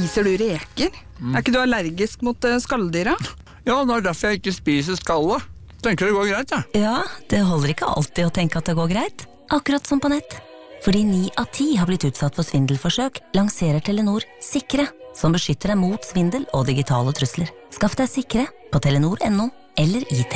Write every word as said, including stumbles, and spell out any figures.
Spiser du reker? Mm. Er ikke du allergisk mot uh, skalldyra? Ja, det er derfor jeg ikke spiser skallet. Tenker det går greit, ja. Ja, det holder ikke alltid å tenke at det går greit. Akkurat som på nett. Fordi ni av ti har blitt utsatt for svindelforsøk, lanserer Telenor Sikre, som beskytter deg mot svindel og digitale trusler. Skaff deg Sikre på telenor punktum no eller i